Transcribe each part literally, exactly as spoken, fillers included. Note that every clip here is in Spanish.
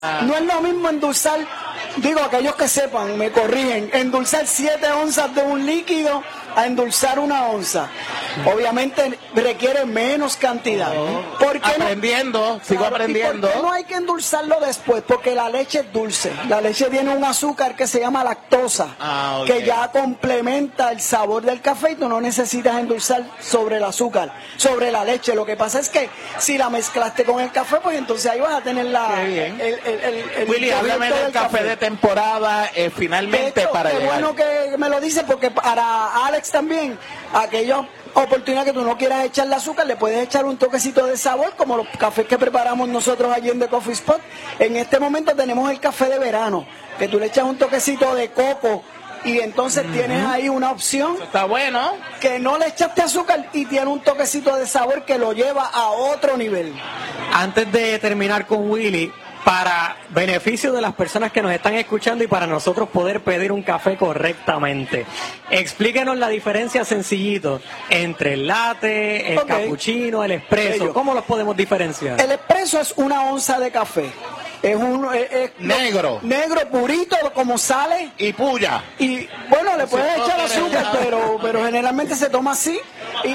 No es lo mismo endulzar, digo, aquellos que sepan, me corrigen, endulzar siete onzas de un líquido a endulzar una onza. Obviamente requiere menos cantidad. ¿Por qué aprendiendo, no? sigo Claro, aprendiendo. ¿y por qué no hay que endulzarlo después? Porque la leche es dulce. La leche tiene un azúcar que se llama lactosa, ah, okay. que ya complementa el sabor del café y tú no necesitas endulzar sobre el azúcar, sobre la leche. Lo que pasa es que si la mezclaste con el café, pues entonces ahí vas a tener la... El, el, el, el, Willy, háblame del, del café, café de temporada, eh, finalmente de hecho, para qué llegar. Bueno que me lo dice, porque para Alex también, aquellos oportunidad que tú no quieras echarle azúcar, le puedes echar un toquecito de sabor, como los cafés que preparamos nosotros allí en The Coffee Spot. En este momento tenemos el café de verano, que tú le echas un toquecito de coco y entonces uh-huh. tienes ahí una opción. Eso está bueno. Que no le echaste azúcar y tiene un toquecito de sabor que lo lleva a otro nivel. Antes de terminar con Willy, para beneficio de las personas que nos están escuchando y para nosotros poder pedir un café correctamente, explíquenos la diferencia sencillito entre el latte, el okay. cappuccino, el espresso. ¿Cómo los podemos diferenciar? El espresso es una onza de café. Es un es, es negro. Negro purito, como sale. Y puya. Y bueno, le puedes echar azúcar, pero, pero generalmente se toma así. Y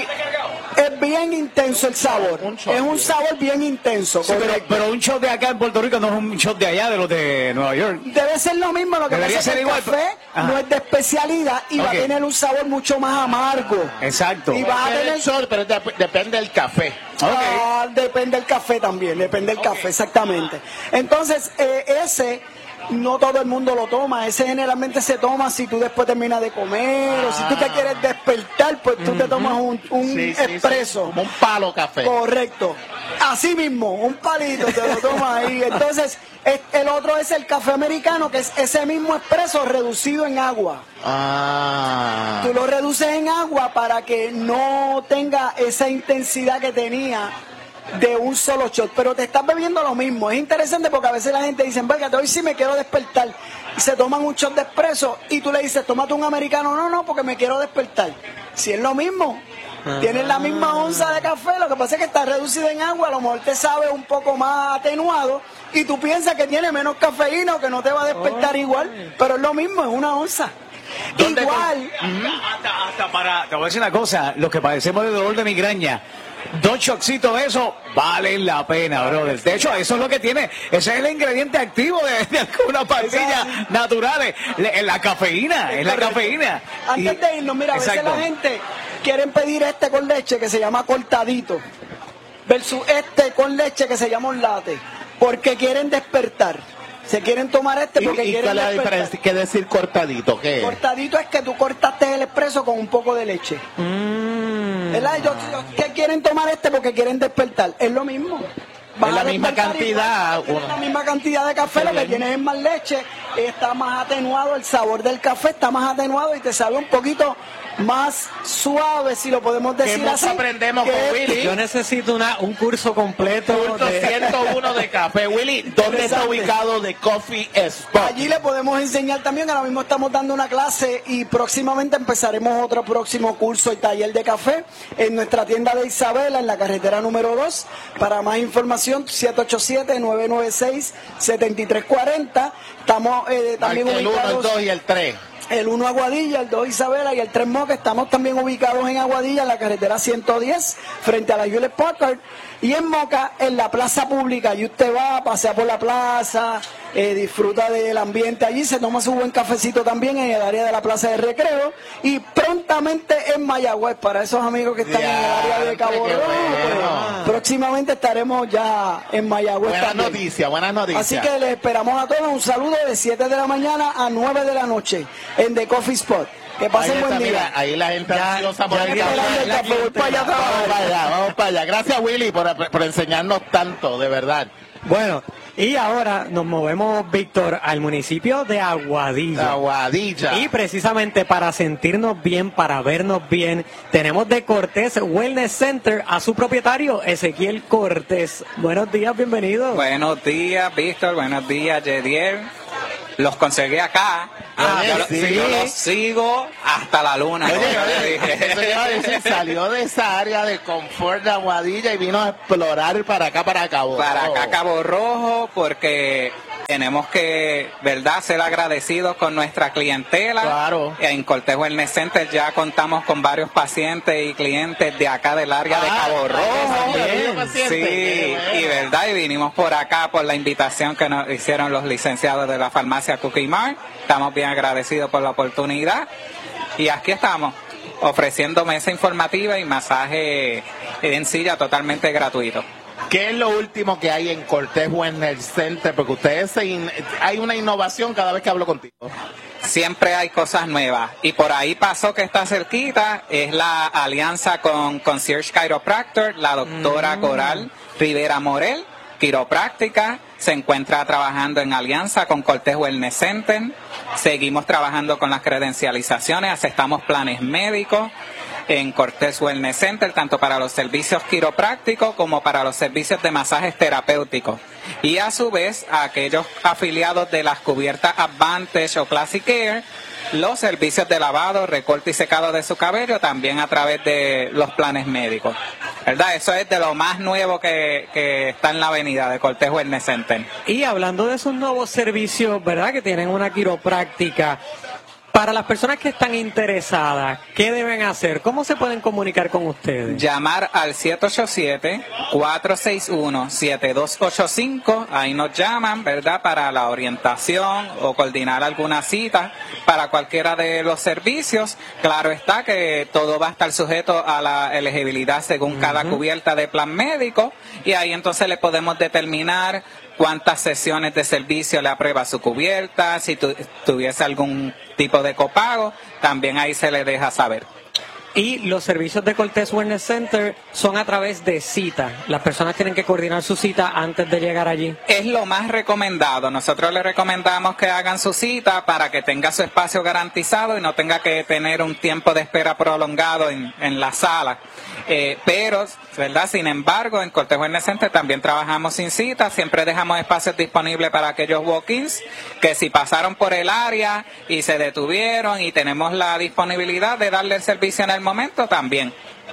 es bien intenso el sabor. Un es un sabor bien intenso. Sí, pero, pero un shot de acá en Puerto Rico no es un shot de allá, de los de Nueva York. Debe ser lo mismo, lo que Debería pasa es que el igual, café pero... no es de especialidad y okay. va a tener un sabor mucho más amargo. Exacto. Y va a tener el sol, pero de, depende del café. Okay. Ah, depende del café también, depende del okay. café, exactamente. Entonces, eh, ese... no todo el mundo lo toma, ese generalmente se toma si tú después terminas de comer ah. o si tú te quieres despertar, pues tú uh-huh. te tomas un, un sí, sí, expreso. Sí. Como un palo café. Correcto. Así mismo, un palito te lo tomas ahí. Entonces, el otro es el café americano, que es ese mismo expreso reducido en agua. Ah. Tú lo reduces en agua para que no tenga esa intensidad que tenía de un solo shot, pero te estás bebiendo lo mismo. Es interesante porque a veces la gente dice, válgate, hoy sí me quiero despertar, y se toman un shot de espresso y tú le dices, tómate un americano. No, no, porque me quiero despertar. Si es lo mismo, ah. tienes la misma onza de café, lo que pasa es que está reducido en agua, a lo mejor te sabe un poco más atenuado y tú piensas que tiene menos cafeína o que no te va a despertar oh. igual, pero es lo mismo, es una onza. Igual con... hasta, hasta para, te voy a decir una cosa, los que padecemos de dolor de migraña, dos shotcitos de eso valen la pena, brother. De hecho, eso es lo que tiene, ese es el ingrediente activo de, de algunas pastillas naturales, la, la cafeína, es, es la cafeína. Antes y, de irnos, mira, a veces la gente quieren pedir este con leche que se llama cortadito, versus este con leche que se llama un latte, porque quieren despertar. Se quieren tomar este porque ¿Y, y quieren cuál es la diferencia? ¿Qué decir cortadito? ¿Qué? Cortadito es que tú cortaste el expreso con un poco de leche. Mm. Ellos, ¿qué quieren tomar este porque quieren despertar? Es lo mismo. Es la misma cantidad. Igual, es la misma cantidad de café, lo que tienes es más leche, está más atenuado, el sabor del café está más atenuado y te sabe un poquito más suave, si lo podemos decir ¿Qué así. aprendemos con Willy? Yo necesito una, un curso completo. Curso de... ciento uno de café. Willy, ¿dónde está ubicado The Coffee Spot? Allí le podemos enseñar también, ahora mismo estamos dando una clase y próximamente empezaremos otro próximo curso y taller de café en nuestra tienda de Isabela, en la carretera número dos. Para más información, siete ocho siete, nueve nueve seis, siete tres cuatro cero. Estamos eh, también el ubicados... uno, el dos y el tres. El uno Aguadilla, el dos Isabela y el tres Moca. Estamos también ubicados en Aguadilla, en la carretera ciento diez, frente a la Hewlett Packard. Y en Moca, en la plaza pública. Allí usted va, pasea por la plaza, eh, disfruta del ambiente allí, se toma su buen cafecito también en el área de la plaza de recreo. Y prontamente en Mayagüez, para esos amigos que están ya, en el área de Cabo Rojo. Bueno. Próximamente estaremos ya en Mayagüez. Buenas noticias, buenas noticias. Así que les esperamos a todos. Un saludo de siete de la mañana a nueve de la noche en The Coffee Spot. Que pasen ahí buen está, día. Mira, ahí la gente ansiosa por el café. Voy para allá, vamos para allá, vamos para allá. Gracias, Willy, por, por enseñarnos tanto, de verdad. Bueno, y ahora nos movemos, Víctor, al municipio de Aguadilla. Aguadilla. Y precisamente para sentirnos bien, para vernos bien, tenemos de Cortés Wellness Center a su propietario, Ezequiel Cortés. Buenos días, bienvenido. Buenos días, Víctor. Buenos días, Jediel. Los conseguí acá. Ah, yo, sí. lo, yo los sigo hasta la luna. Oye, oye, eso iba a decir, salió de esa área de confort de Aguadilla y vino a explorar para acá, para Cabo Para Rojo. acá, Cabo Rojo, porque Tenemos que, ¿verdad?, ser agradecidos con nuestra clientela. Claro. En Cortés Wellness Center ya contamos con varios pacientes y clientes de acá del área de Ah, Cabo Rojo. también, paciente. Sí, Qué bueno. y verdad, y vinimos por acá por la invitación que nos hicieron los licenciados de la farmacia Cookie Mart. Estamos bien agradecidos por la oportunidad. Y aquí estamos, ofreciendo mesa informativa y masaje en silla totalmente gratuito. ¿Qué es lo último que hay en Cortés Wellness Center? Porque ustedes se in- hay una innovación cada vez que hablo contigo. Siempre hay cosas nuevas. Y por ahí pasó que está cerquita, es la alianza con Concierge Chiropractor, la doctora Mm. Coral Rivera Morel, quiropráctica, se encuentra trabajando en alianza con Cortés Wellness Center. Seguimos trabajando con las credencializaciones, aceptamos planes médicos en Cortés Wellness Center, tanto para los servicios quiroprácticos como para los servicios de masajes terapéuticos. Y a su vez, a aquellos afiliados de las cubiertas Advantage o Classic Care, los servicios de lavado, recorte y secado de su cabello, también a través de los planes médicos. ¿Verdad? Eso es de lo más nuevo que, que está en la avenida de Cortés Wellness Center. Y hablando de esos nuevos servicios, ¿verdad?, que tienen una quiropráctica, para las personas que están interesadas, ¿qué deben hacer? ¿Cómo se pueden comunicar con ustedes? Llamar al siete ocho siete, cuatro seis uno, siete dos ocho cinco, ahí nos llaman, ¿verdad?, para la orientación o coordinar alguna cita para cualquiera de los servicios. Claro está que todo va a estar sujeto a la elegibilidad según uh-huh. cada cubierta de plan médico, y ahí entonces le podemos determinar cuántas sesiones de servicio le aprueba su cubierta, si tu, tuviese algún tipo de copago, también ahí se le deja saber. Y los servicios de Cortés Wellness Center son a través de cita. Las personas tienen que coordinar su cita antes de llegar allí. Es lo más recomendado. Nosotros les recomendamos que hagan su cita para que tenga su espacio garantizado y no tenga que tener un tiempo de espera prolongado en, en la sala. Eh, pero, ¿verdad? Sin embargo, en Cortés Wellness Center también trabajamos sin cita. Siempre dejamos espacios disponibles para aquellos walk-ins que si pasaron por el área y se detuvieron, y tenemos la disponibilidad de darle el servicio en el momento también.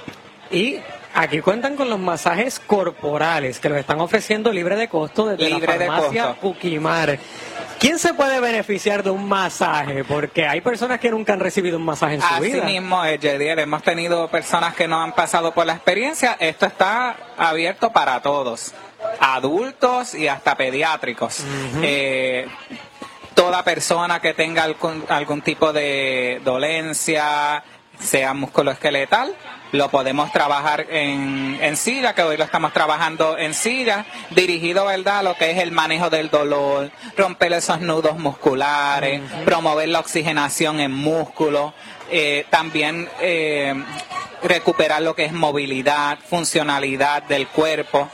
Y aquí cuentan con los masajes corporales que los están ofreciendo libre de costo desde Libre la farmacia de costo. Cookie Mart. ¿Quién se puede beneficiar de un masaje? Porque hay personas que nunca han recibido un masaje en su Así vida. mismo, eh, Yediel, hemos tenido personas que no han pasado por la experiencia. Esto está abierto para todos, adultos y hasta pediátricos. Uh-huh. eh, toda persona que tenga algún, algún tipo de dolencia, sea musculoesqueletal, lo podemos trabajar en, en silla, que hoy lo estamos trabajando en silla, dirigido, ¿verdad?, a lo que es el manejo del dolor, romper esos nudos musculares, uh-huh. promover la oxigenación en músculo, eh, también eh, recuperar lo que es movilidad, funcionalidad del cuerpo,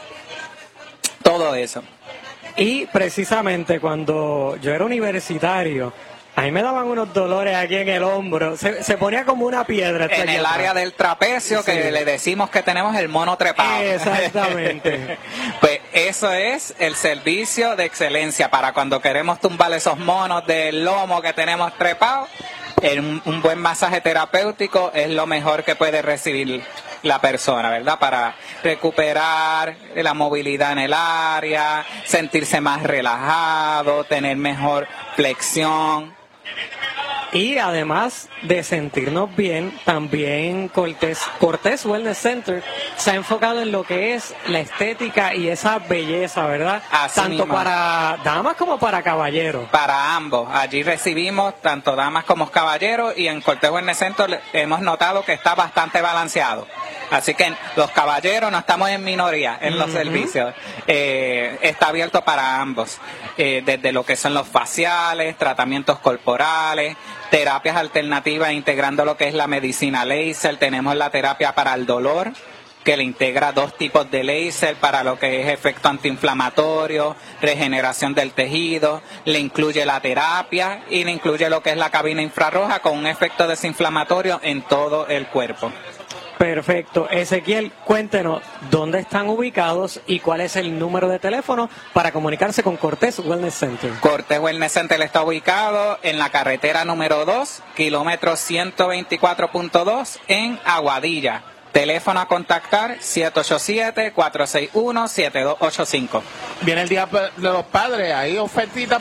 todo eso. Y precisamente cuando yo era universitario, a mí me daban unos dolores aquí en el hombro, se, se ponía como una piedra. En el atrás. Área del trapecio, sí. Que le decimos que tenemos el mono trepado. Exactamente. Pues eso es el servicio de excelencia para cuando queremos tumbar esos monos del lomo que tenemos trepados. Un, un buen masaje terapéutico es lo mejor que puede recibir la persona, ¿verdad? Para recuperar la movilidad en el área, sentirse más relajado, tener mejor flexión. Y además de sentirnos bien, también Cortés, Cortés Wellness Center se ha enfocado en lo que es la estética y esa belleza, ¿verdad? Así tanto mismo. Para damas como para caballeros. Para ambos. Allí recibimos tanto damas como caballeros, y en Cortés Wellness Center hemos notado que está bastante balanceado. Así que los caballeros no estamos en minoría en los uh-huh. servicios. Eh, está abierto para ambos. Eh, desde lo que son los faciales, tratamientos corporales, terapias alternativas integrando lo que es la medicina láser. Tenemos la terapia para el dolor, que le integra dos tipos de láser para lo que es efecto antiinflamatorio, regeneración del tejido, le incluye la terapia y le incluye lo que es la cabina infrarroja con un efecto desinflamatorio en todo el cuerpo. Perfecto. Ezequiel, cuéntenos dónde están ubicados y cuál es el número de teléfono para comunicarse con Cortés Wellness Center. Cortés Wellness Center está ubicado en la carretera número dos, kilómetro ciento veinticuatro punto dos, en Aguadilla. Teléfono a contactar siete ocho siete, cuatro seis uno, siete dos ocho cinco. Viene el día de los padres, hay ofertitas